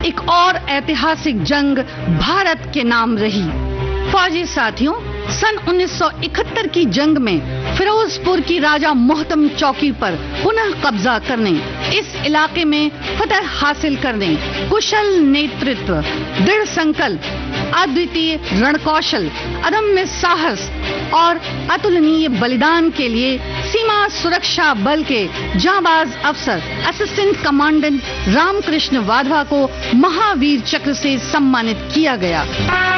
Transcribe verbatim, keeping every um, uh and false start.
एक और ऐतिहासिक जंग भारत के नाम रही। फौजी साथियों, सन उन्नीस सौ इकहत्तर की जंग में फिरोजपुर की राजा मोहतम चौकी पर पुनः कब्जा करने, इस इलाके में फतह हासिल करने, कुशल नेतृत्व, दृढ़ संकल्प, अद्वितीय रणकौशल, अदम्य साहस और अतुलनीय बलिदान के लिए सीमा सुरक्षा बल के जांबाज अफसर असिस्टेंट कमांडेंट रामकृष्ण वाधवा को महावीर चक्र से सम्मानित किया गया।